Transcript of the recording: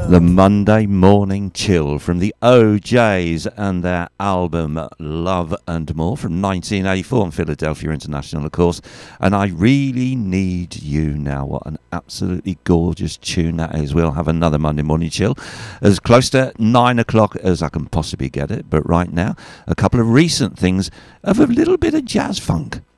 The Monday Morning Chill from the OJs and their album Love and More from 1984 on Philadelphia International, of course. And I Really Need You Now. What an absolutely gorgeous tune that is. We'll have another Monday Morning Chill as close to 9 o'clock as I can possibly get it. But right now, a couple of recent things of a little bit of jazz funk.